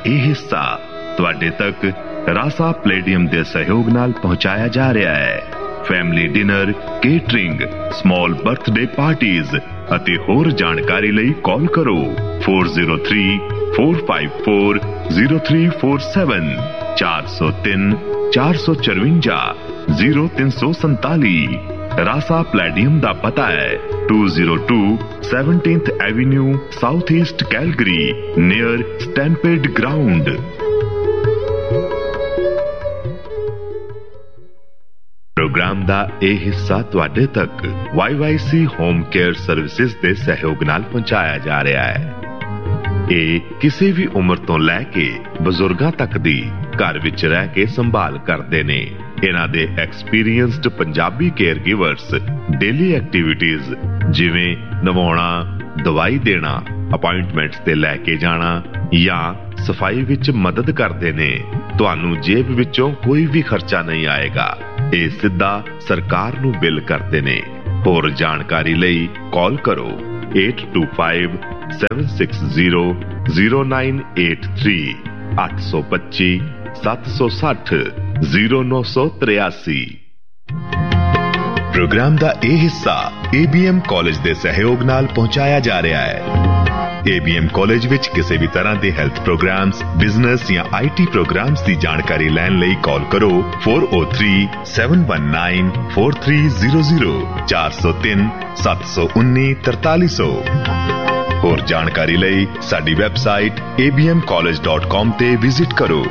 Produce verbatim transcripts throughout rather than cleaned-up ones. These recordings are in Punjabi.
ਇਹ ਹਿੱਸਾ ਤੁਹਾਡੇ ਤੱਕ ਰਾਸਾ ਪਲੇਡੀਅਮ ਦੇ ਸਹਿਯੋਗ ਨਾਲ ਪਹੁੰਚਾਇਆ ਜਾ ਰਿਹਾ ਹੈ। Family dinner, catering, small birthday parties ਅਤੇ ਹੋਰ ਜਾਣਕਾਰੀ ਲਈ ਕਾਲ ਕਰੋ four zero three four five four zero three four seven ਚਾਰ ਸੌ ਤਿੰਨ ਚਾਰ ਸੌ ਚੁਰੰਜਾ ਜ਼ੀਰੋ ਤਿੰਨ ਸੌ ਸੰਤਾਲੀ। ਰਾਸਾ ਪਲੇਡੀਅਮ ਦਾ ਪਤਾ ਹੈ two oh two seventeenth Avenue South East Calgary near Stampede Ground। Programme ਦਾ ਇਹ ਹਿੱਸਾ ਤੁਹਾਡੇ ਤੱਕ why Y C home care services ਦੇ ਸਹਿਯੋਗ ਨਾਲ ਪਹੁੰਚਾਇਆ ਜਾ ਰਿਹਾ ਹੈ। ਇਹ ਕਿਸੇ ਵੀ ਉਮਰ ਤੋਂ ਲੈ ਕੇ ਬਜ਼ੁਰਗਾਂ ਤੱਕ ਦੀ ਘਰ ਵਿੱਚ ਰਹਿ ਕੇ ਸੰਭਾਲ ਕਰਦੇ ਨੇ। ਇਹਨਾਂ ਦੇ experienced Punjabi care ਗਿਵਰਸ daily activities ਜਿਵੇਂ ਨਵਾਉਣਾ, ਦਵਾਈ ਦੇਣਾ, ਅਪਾਇੰਟਮੈਂਟਸ ਤੇ ਲੈ ਕੇ ਜਾਣਾ ਜਾਂ ਸਫਾਈ ਵਿੱਚ ਮਦਦ ਕਰਦੇ ਨੇ। ਤੁਹਾਨੂੰ ਜੇਬ ਵਿੱਚੋਂ ਕੋਈ ਵੀ ਖਰਚਾ ਨਹੀਂ ਆਏਗਾ। ਇਹ ਸਿੱਧਾ ਸਰਕਾਰ ਨੂੰ ਬਿੱਲ ਕਰਦੇ ਨੇ। ਹੋਰ ਜਾਣਕਾਰੀ ਲਈ ਕਾਲ ਕਰੋ eight two five seven six zero zero nine eight three ਅੱਠ ਸੌ ਪੱਚੀ ਸੱਤ ਸੌ ਸੱਠ ਜ਼ੀਰੋ ਨੌ ਸੌ ਤਰਿਆਸੀ। ਪ੍ਰੋਗਰਾਮ ਦਾ ਇਹ ਹਿੱਸਾ ਏ ਬੀ ਐਮ ਕਾਲਜ ਦੇ ਸਹਿਯੋਗ ਨਾਲ ਪਹੁੰਚਾਇਆ ਜਾ ਰਿਹਾ ਹੈ। ਏ ਬੀ ਐਮ ਕਾਲਜ ਵਿੱਚ ਕਿਸੇ ਵੀ ਤਰ੍ਹਾਂ ਦੇ ਹੈਲਥ ਪ੍ਰੋਗਰਾਮਸ, ਬਿਜ਼ਨਸ ਜਾਂ ਆਈ ਟੀ ਪ੍ਰੋਗਰਾਮਸ ਦੀ ਜਾਣਕਾਰੀ ਲੈਣ ਲਈ ਕਾਲ ਕਰੋ four oh three seven one nine four three zero zero ਚਾਰ ਸੌ ਤਿੰਨ ਸੱਤ ਸੌ ਉੱਨੀ ਤਰਤਾਲੀ ਸੌ। ਹੋਰ ਜਾਣਕਾਰੀ ਲਈ ਸਾਡੀ website a b m college dot com ਤੇ ਵਿਜ਼ਿਟ ਕਰੋ।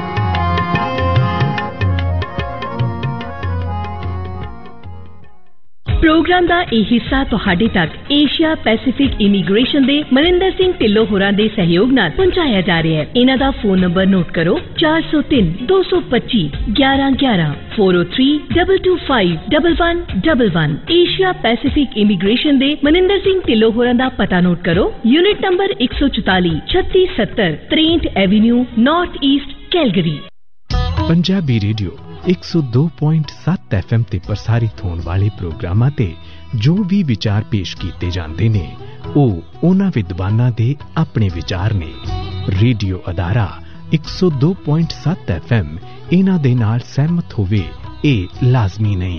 ਪ੍ਰੋਗਰਾਮ ਦਾ ਇਹ ਹਿੱਸਾ ਤੁਹਾਡੇ ਤੱਕ ਏਸ਼ੀਆ ਪੈਸੀਫਿਕ ਇਮੀਗ੍ਰੇਸ਼ਨ ਦੇ ਮਨਿੰਦਰ ਸਿੰਘ ਢਿੱਲੋਂ ਹੋਰਾਂ ਦੇ ਸਹਿਯੋਗ ਨਾਲ ਪਹੁੰਚਾਇਆ ਜਾ ਰਿਹਾ ਹੈ। ਇਹਨਾਂ ਦਾ ਫੋਨ ਨੰਬਰ ਨੋਟ ਕਰੋ ਚਾਰ ਸੌ ਤਿੰਨ ਦੋ ਸੌ ਪੱਚੀ ਗਿਆਰਾਂ ਗਿਆਰਾਂ four oh three two two five one one one one। Asia Pacific immigration ਦੇ ਮਨਿੰਦਰ ਸਿੰਘ ਢਿੱਲੋਂ ਹੋਰਾਂ ਦਾ ਪਤਾ ਨੋਟ ਕਰੋ ਯੂਨਿਟ ਨੰਬਰ ਇੱਕ ਸੌ ਚੁਤਾਲੀ ਛੱਤੀ ਸੱਤਰ ਤਰੇਂਹਠ avenue north East Calgary. Punjabi radio ਇੱਕ ਸੌ ਦੋ ਪੁਆਇੰਟ ਸੱਤ ਐਫ ਐਮ ਤੇ ਪ੍ਰਸਾਰਿਤ ਹੋਣ ਵਾਲੇ ਪ੍ਰੋਗਰਾਮਾਂ ਤੇ ਜੋ ਵੀ ਵਿਚਾਰ ਪੇਸ਼ ਕੀਤੇ ਜਾਂਦੇ ਨੇ ਉਹ ਉਹਨਾਂ ਵਿਦਵਾਨਾਂ ਦੇ ਆਪਣੇ ਵਿਚਾਰ ਨੇ। ਰੇਡੀਓ ਅਦਾਰਾ ਇੱਕ ਸੌ ਦੋ ਪੁਆਇੰਟ ਸੱਤ ਐਫ ਐਮ ਇਹਨਾਂ ਦੇ ਨਾਲ ਸਹਿਮਤ ਹੋਵੇ ਇਹ ਲਾਜ਼ਮੀ ਨਹੀਂ।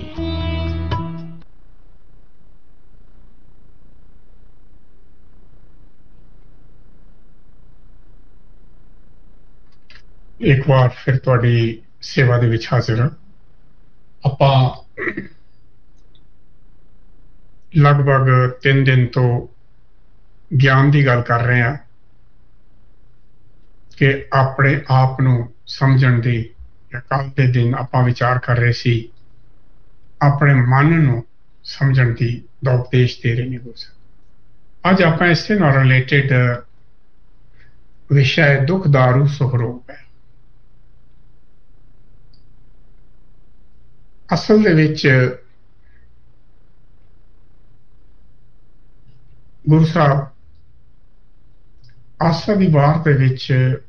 ਇੱਕ ਵਾਰ ਫਿਰ ਤੁਹਾਡੀ ਸੇਵਾ ਦੇ ਵਿੱਚ ਹਾਜ਼ਰ ਹਾਂ। ਆਪਾਂ ਲਗਭਗ ਤਿੰਨ ਦਿਨ ਤੋਂ ਗਿਆਨ ਦੀ ਗੱਲ ਕਰ ਰਹੇ ਹਾਂ ਕਿ ਆਪਣੇ ਆਪ ਨੂੰ ਸਮਝਣ ਦੀ। ਕੱਲ੍ਹ ਦੇ ਦਿਨ ਆਪਾਂ ਵਿਚਾਰ ਕਰ ਰਹੇ ਸੀ ਆਪਣੇ ਮਨ ਨੂੰ ਸਮਝਣ ਦੀ ਦਾ ਉਪਦੇਸ਼ ਦੇ ਰਹੇ ਨੇ ਗੁਰੂ। ਅੱਜ ਆਪਾਂ ਇਸੇ ਨਾਲ ਰਿਲੇਟਿਡ ਵਿਸ਼ਾ ਹੈ ਦੁੱਖ ਦਾਰੂ ਸੁਖ ਰੋਗ ਹੈ। ਅਸਲ ਦੇ ਵਿੱਚ ਗੁਰੂ ਸਾਹਿਬ ਆਸਾ ਦੀ ਵਾਰ ਦੇ ਵਿੱਚ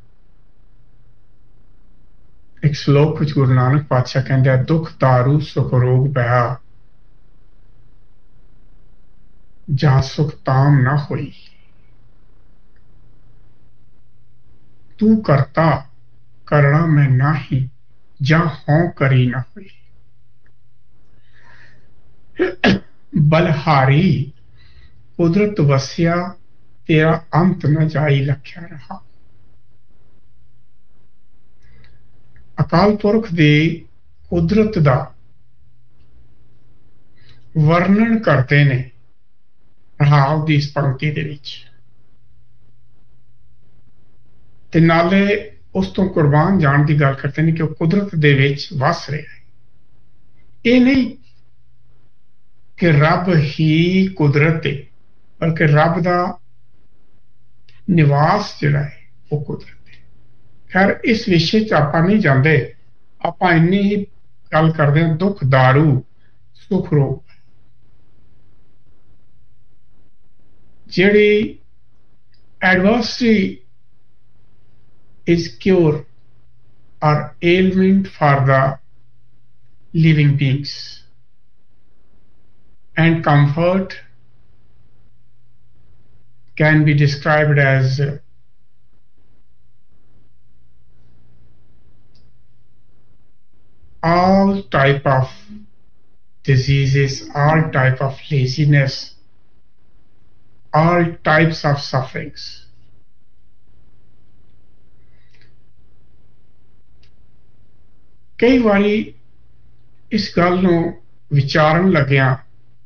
ਇੱਕ ਸ਼ਲੋਕ ਵਿੱਚ ਗੁਰੂ ਨਾਨਕ ਪਾਤਸ਼ਾਹ ਕਹਿੰਦੇ ਆ ਦੁੱਖ ਦਾਰੂ ਸੁਖ ਰੋਗ ਪਿਆ ਜਾਂ ਸੁਖ ਤਾਮ ਨਾ ਹੋਈ। ਤੂੰ ਕਰਤਾ ਕਰਣਾ ਮੈਂ ਨਾਹੀ ਜਾਂ ਹੋਂ ਕਰੀ ਨਾ ਹੋਈ। ਬਲਹਾਰੀ ਕੁਦਰਤ ਵਸਿਆ ਤੇਰਾ ਅੰਤ ਨਾ ਜਾਈ ਲਖਿਆ ਰਹਾ। ਅਕਾਲ ਪੁਰਖ ਦੀ ਕੁਦਰਤ ਦਾ ਵਰਣਨ ਕਰਦੇ ਨੇ ਰਹਾਉ ਦੀ ਇਸ ਪੰਕਤੀ ਦੇ ਵਿੱਚ ਤੇ ਨਾਲੇ ਉਸ ਤੋਂ ਕੁਰਬਾਨ ਜਾਣ ਦੀ ਗੱਲ ਕਰਦੇ ਨੇ ਕਿ ਉਹ ਕੁਦਰਤ ਦੇ ਵਿੱਚ ਵਸ ਰਿਹਾ ਹੈ। ਇਹ ਨਹੀਂ ਕਿ ਰੱਬ ਹੀ ਕੁਦਰਤ ਹੈ ਬਲਕਿ ਰੱਬ ਦਾ ਨਿਵਾਸ ਜਿਹੜਾ ਹੈ ਉਹ ਕੁਦਰਤ ਹੈ। ਖੈਰ ਇਸ ਵਿਸ਼ੇ 'ਚ ਆਪਾਂ ਨਹੀਂ ਜਾਂਦੇ। ਆਪਾਂ ਇੰਨੀ ਹੀ ਗੱਲ ਕਰਦੇ ਹਾਂ ਦੁੱਖ ਦਾਰੂ ਸੁਖ ਰੋਗ। ਜਿਹੜੀ ਐਡਵਰਸਿਟੀ is cure or ailment for the living beings, and comfort can be described as all type of diseases, all type of laziness, all types of sufferings. ਕਈ ਵਾਰੀ ਇਸ ਗੱਲ ਨੂੰ ਵਿਚਾਰਨ ਲੱਗਿਆ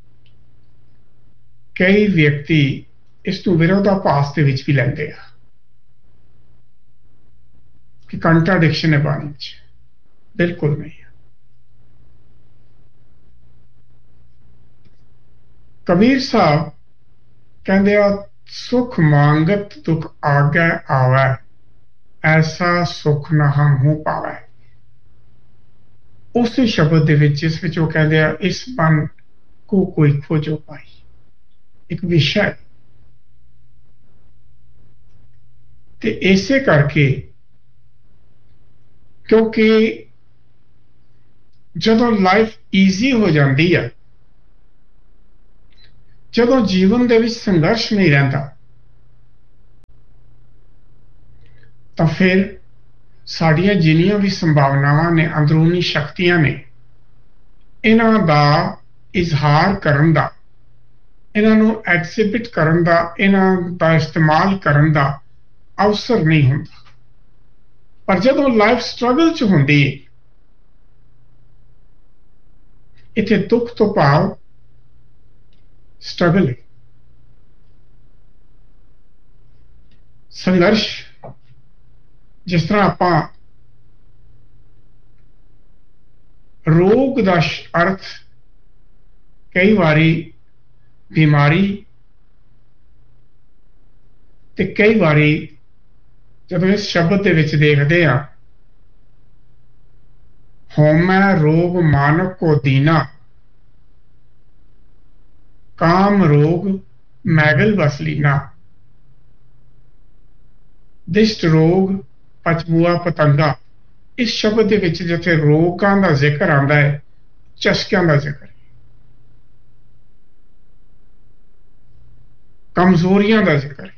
ਕਈ ਵਿਅਕਤੀ ਇਸ ਨੂੰ ਵਿਰੋਧਾਭਾਸ ਦੇ ਵਿੱਚ ਵੀ ਲੈਂਦੇ ਆ ਕਿ ਕੰਟਰਾਡਿਕਸ਼ਨ ਹੈ ਬਾਣੀ 'ਚ। ਬਿਲਕੁਲ ਨਹੀਂ। ਕਬੀਰ ਸਾਹਿਬ ਕਹਿੰਦੇ ਆ ਸੁਖ ਮੰਗਤ ਦੁਖ ਆਗੈ ਆਵੈ ਐਸਾ ਸੁਖ ਨਾ ਹਮਹੁ ਪਾਵੈ। ਉਸ ਸ਼ਬਦ ਦੇ ਵਿੱਚ ਜਿਸ ਵਿੱਚ ਉਹ ਕਹਿੰਦੇ ਆ ਇਸ ਮਨ ਕੋ ਕੋਈ ਖੋਜੋ ਪਾਈ, ਇੱਕ ਵਿਸ਼ਾ। ਤੇ ਇਸੇ ਕਰਕੇ ਕਿਉਂਕਿ ਜਦੋਂ ਲਾਈਫ ਈਜ਼ੀ ਹੋ ਜਾਂਦੀ ਆ, ਜਦੋਂ ਜੀਵਨ ਦੇ ਵਿੱਚ ਸੰਘਰਸ਼ ਨਹੀਂ ਰਹਿੰਦਾ, ਤਾਂ ਫਿਰ ਸਾਡੀਆਂ ਜਿੰਨੀਆਂ ਵੀ ਸੰਭਾਵਨਾਵਾਂ ਨੇ, ਅੰਦਰੂਨੀ ਸ਼ਕਤੀਆਂ ਨੇ, ਇਹਨਾਂ ਦਾ ਇਜ਼ਹਾਰ ਕਰਨ ਦਾ, ਇਹਨਾਂ ਨੂੰ ਐਗਜ਼ਿਬਿਟ ਕਰਨ ਦਾ, ਇਹਨਾਂ ਦਾ ਇਸਤੇਮਾਲ ਕਰਨ ਦਾ ਅਵਸਰ ਨਹੀਂ ਹੁੰਦਾ। ਪਰ ਜਦੋਂ ਲਾਈਫ ਸਟਰਗਲ 'ਚ ਹੁੰਦੀ ਹੈ, ਇੱਥੇ ਦੁੱਖ ਤੋਂ ਭਾਵ ਸਟਰਗਲ ਹੈ, ਸੰਘਰਸ਼। ਜਿਸ ਤਰ੍ਹਾਂ ਆਪਾਂ ਰੋਗ ਦਾ ਅਰਥ ਕਈ ਵਾਰੀ ਬਿਮਾਰੀ ਤੇ ਕਈ ਵਾਰੀ ਜਦੋਂ ਇਸ ਸ਼ਬਦ ਦੇ ਵਿੱਚ ਦੇਖਦੇ ਹਾਂ, ਹੋਮੈ ਰੋਗ ਮਾਨਵ ਕੋ ਦੀਨਾ, ਕਾਮ ਰੋਗ ਮੈਗਲ ਬਸ ਲੀਨਾ, ਦਿਸ਼ਟ ਰੋਗ ਪਚਬੂਆ ਪਤੰਗਾ। ਇਸ ਸ਼ਬਦ ਦੇ ਵਿੱਚ ਜਿੱਥੇ ਰੋਗਾਂ ਦਾ ਜ਼ਿਕਰ ਆਉਂਦਾ ਹੈ, ਚਸਕਿਆਂ ਦਾ ਜ਼ਿਕਰ, ਕਮਜ਼ੋਰੀਆਂ ਦਾ ਜ਼ਿਕਰ,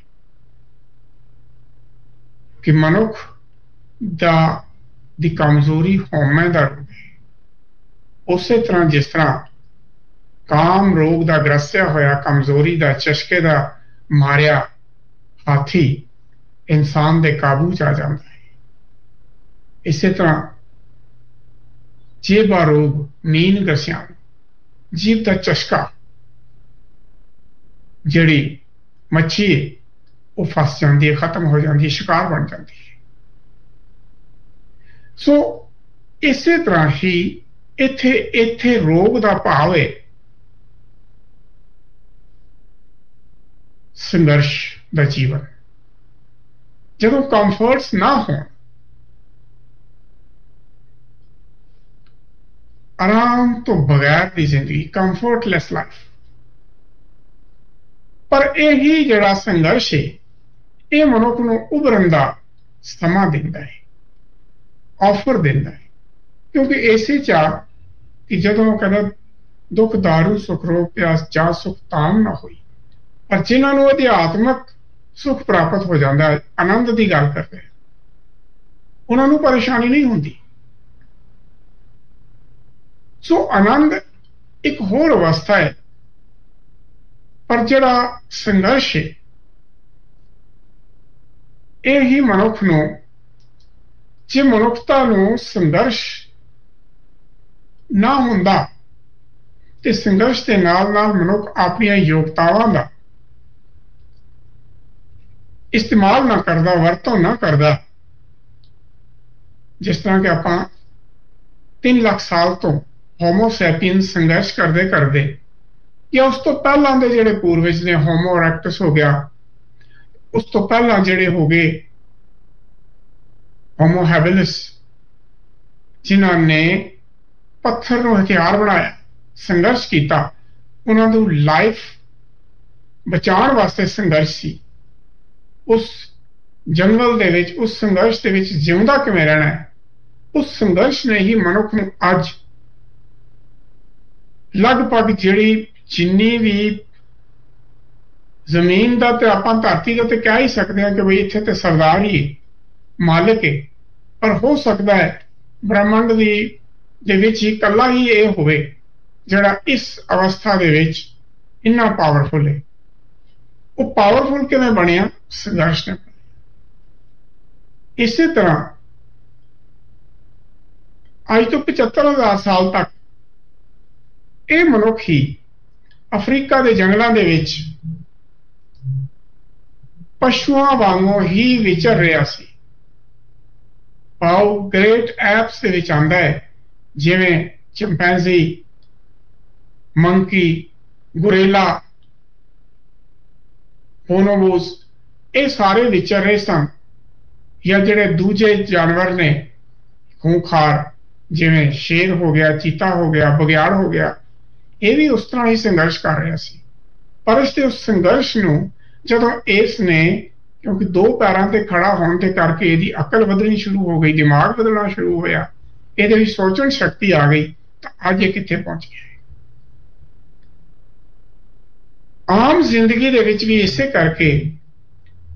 ਕਿ ਮਨੁੱਖ ਦਾ ਦੀ ਕਮਜ਼ੋਰੀ ਹਉਮੈ ਦਾ ਰੋਗ ਹੈ। ਉਸੇ ਤਰ੍ਹਾਂ ਜਿਸ ਤਰ੍ਹਾਂ ਕਾਮ ਰੋਗ ਦਾ ਗ੍ਰਸਿਆ ਹੋਇਆ, ਕਮਜ਼ੋਰੀ ਦਾ, ਚਸਕੇ ਦਾ ਮਾਰਿਆ ਹਾਥੀ ਇਨਸਾਨ ਦੇ ਕਾਬੂ 'ਚ ਆ ਜਾਂਦਾ ਹੈ, ਇਸੇ ਤਰ੍ਹਾਂ ਜੀਭਾ ਰੋਗ, ਨੀਂਦ ਗਸਿਆ, ਜੀਭ ਦਾ ਚਸਕਾ, ਜਿਹੜੀ ਮੱਛੀ ਉਹ ਫਸ ਜਾਂਦੀ ਹੈ, ਖਤਮ ਹੋ ਜਾਂਦੀ ਹੈ, ਸ਼ਿਕਾਰ ਬਣ ਜਾਂਦੀ ਹੈ। ਸੋ ਇਸੇ ਤਰ੍ਹਾਂ ਹੀ ਇੱਥੇ ਇੱਥੇ ਰੋਗ ਦਾ ਭਾਵ ਹੈ ਸੰਘਰਸ਼ ਦਾ ਜੀਵਨ। ਜਦੋਂ ਕੰਫਰਟਸ ਨਾ ਹੋਣ, ਆਰਾਮ ਤੋਂ ਬਗੈਰ ਦੀ ਜ਼ਿੰਦਗੀ, ਕੰਫਰਟਲੈਸ ਲਾਈਫ। ਪਰ ਇਹੀ ਜਿਹੜਾ ਸੰਘਰਸ਼ ਹੈ, ਇਹ ਮਨੁੱਖ ਨੂੰ ਉਭਰਨ ਦਾ ਸਮਾਂ ਦਿੰਦਾ ਹੈ, ਆਫਰ ਦਿੰਦਾ ਹੈ। ਕਿਉਂਕਿ ਇਸੇ ਚਾਹ ਕਿ ਜਦੋਂ ਕਹਿੰਦਾ ਦੁੱਖ ਦਾਰੂ ਸੁਖ ਰੋਗ ਪਿਆਸ ਜਾ ਸੁਖ ਤਾਮ ਨਾ ਹੋਈ, ਪਰ ਜਿਨ੍ਹਾਂ ਨੂੰ ਅਧਿਆਤਮਕ ਸੁਖ ਪ੍ਰਾਪਤ ਹੋ ਜਾਂਦਾ ਹੈ, ਆਨੰਦ ਦੀ ਗੱਲ ਕਰਦੇ, ਉਹਨਾਂ ਨੂੰ ਪਰੇਸ਼ਾਨੀ ਨਹੀਂ ਹੁੰਦੀ। ਸੋ ਆਨੰਦ ਇੱਕ ਹੋਰ ਅਵਸਥਾ ਹੈ, ਪਰ ਜਿਹੜਾ ਸੰਘਰਸ਼ ਹੈ, ਇਹ ਹੀ ਮਨੁੱਖ ਨੂੰ, ਜੇ ਮਨੁੱਖਤਾ ਨੂੰ ਸੰਘਰਸ਼ ਨਾ ਹੁੰਦਾ ਤੇ ਸੰਘਰਸ਼ ਦੇ ਨਾਲ ਨਾਲ ਮਨੁੱਖ ਆਪਣੀਆਂ ਯੋਗਤਾਵਾਂ ਦਾ ਇਸਤੇਮਾਲ ਨਾ ਕਰਦਾ, ਵਰਤੋਂ ਨਾ ਕਰਦਾ, ਜਿਸ ਤਰ੍ਹਾਂ ਕਿ ਆਪਾਂ ਤਿੰਨ ਲੱਖ ਸਾਲ ਤੋਂ ਹੋਮੋ ਸੈਪੀਅਨਸ ਸੰਘਰਸ਼ ਕਰਦੇ ਕਰਦੇ, ਜਾਂ ਉਸ ਤੋਂ ਪਹਿਲਾਂ ਦੇ ਜਿਹੜੇ ਪੂਰਵਜ ਨੇ, ਹੋਮੋ ਇਰੈਕਟਸ ਹੋ ਗਿਆ, ਉਸ ਤੋਂ ਪਹਿਲਾਂ ਜਿਹੜੇ ਹੋ ਗਏ ਹੋਮੋ ਹੈਬਿਲਿਸ, ਜਿਨ੍ਹਾਂ ਨੇ ਪੱਥਰ ਨੂੰ ਹਥਿਆਰ ਬਣਾਇਆ, ਸੰਘਰਸ਼ ਕੀਤਾ, ਉਹਨਾਂ ਨੂੰ ਲਾਈਫ ਬਚਾਉਣ ਵਾਸਤੇ ਸੰਘਰਸ਼ ਸੀ। ਉਸ ਜੰਗਲ ਦੇ ਵਿੱਚ, ਉਸ ਸੰਘਰਸ਼ ਦੇ ਵਿੱਚ ਜਿਉਂਦਾ ਕਿਵੇਂ ਰਹਿਣਾ ਹੈ, ਉਸ ਸੰਘਰਸ਼ ਨੇ ਹੀ ਮਨੁੱਖ ਨੂੰ ਅੱਜ ਲਗਭਗ ਜਿਹੜੀ ਜਿੰਨੀ ਵੀ ਜ਼ਮੀਨ ਦਾ, ਤੇ ਆਪਾਂ ਧਰਤੀ ਦਾ ਤੇ ਕਹਿ ਹੀ ਸਕਦੇ ਹਾਂ ਕਿ ਬਈ ਇੱਥੇ ਤੇ ਸਰਦਾਰ ਹੀ ਮਾਲਕ ਹੈ, ਪਰ ਹੋ ਸਕਦਾ ਹੈ ਬ੍ਰਹਿਮੰਡ ਦੀ ਦੇ ਵਿੱਚ ਹੀ ਇਕੱਲਾ ਹੀ ਇਹ ਹੋਵੇ ਜਿਹੜਾ ਇਸ ਅਵਸਥਾ ਦੇ ਵਿੱਚ ਇੰਨਾ ਪਾਵਰਫੁਲ ਹੈ। ਉਹ ਪਾਵਰਫੁਲ ਕਿਵੇਂ ਬਣਿਆ? ਸੰਘਰਸ਼ ਨੇ। ਇਸੇ ਤਰ੍ਹਾਂ ਅੱਜ ਤੋਂ ਪਚੱਤਰ ਹਜ਼ਾਰ ਸਾਲ ਤੱਕ ਇਹ ਮਨੁੱਖ ਹੀ ਅਫਰੀਕਾ ਦੇ ਜੰਗਲਾਂ ਦੇ ਵਿੱਚ ਪਸ਼ੂਆਂ ਵਾਂਗੂ ਹੀ ਵਿਚਰ ਰਿਹਾ ਸੀ। ਪਾਓ ਗ੍ਰੇਟ ਐਪਸ ਦੇ ਵਿੱਚ ਆਉਂਦਾ ਹੈ, ਜਿਵੇਂ ਚਿੰਪੈਂਜ਼ੀ, ਮੰਕੀ, ਗੁਰੇਲਾ, ਬੋਨੋਬੋਸ, ਇਹ ਸਾਰੇ ਵਿਚਰ ਰਹੇ ਸਨ। ਜਾਂ ਜਿਹੜੇ ਦੂਜੇ ਜਾਨਵਰ ਨੇ ਖੂੰਖਾਰ, ਜਿਵੇਂ ਸ਼ੇਰ ਹੋ ਗਿਆ, ਚੀਤਾ ਹੋ ਗਿਆ, ਬਘਿਆੜ ਹੋ ਗਿਆ, ਇਹ ਵੀ ਉਸ ਤਰ੍ਹਾਂ ਹੀ ਸੰਘਰਸ਼ ਕਰ ਰਿਹਾ ਸੀ। ਪਰ ਇਸ ਦੇ ਉਸ ਸੰਘਰਸ਼ ਨੂੰ ਜਦੋਂ ਇਸ ਨੇ, ਕਿਉਂਕਿ ਦੋ ਪੈਰਾਂ ਤੇ ਖੜਾ ਹੋਣ ਦੇ ਕਰਕੇ ਇਹਦੀ ਅਕਲ ਵਧਣੀ ਸ਼ੁਰੂ ਹੋ ਗਈ, ਦਿਮਾਗ ਬਦਲਣਾ ਸ਼ੁਰੂ ਹੋਇਆ, ਇਹਦੇ ਵਿੱਚ ਸੋਚਣ ਸ਼ਕਤੀ ਆ ਗਈ, ਤਾਂ ਅੱਜ ਇਹ ਕਿੱਥੇ ਪਹੁੰਚ ਗਿਆ। ਆਮ ਜ਼ਿੰਦਗੀ ਦੇ ਵਿੱਚ ਵੀ ਇਸੇ ਕਰਕੇ